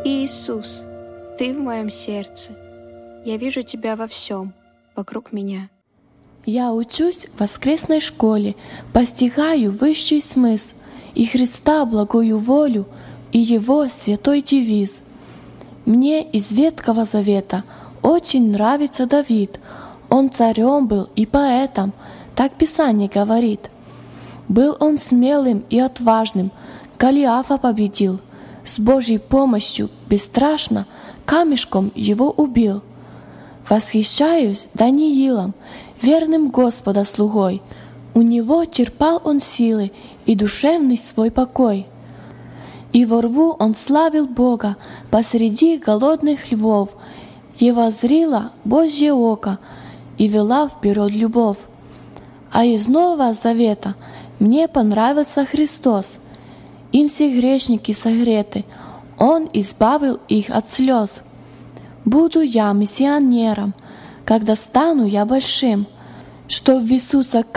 Иисус, Ты в моем сердце. Я вижу Тебя во всем вокруг меня. Я учусь в воскресной школе, постигаю высший смысл и Христа благую волю, и Его святой девиз. Мне из Ветхого Завета очень нравится Давид. Он царем был и поэтом, так Писание говорит. Был он смелым и отважным, Голиафа победил. С Божьей помощью бесстрашно камешком его убил. Восхищаюсь Даниилом, верным Господа слугой. У него черпал он силы и душевный свой покой. И во рву он славил Бога посреди голодных львов. Его зрило Божье око и вела вперед любовь. А из Нового Завета мне понравился Христос. Им все грешники согреты, Он избавил их от слез. Буду я миссионером, когда стану я большим, чтоб в Иисуса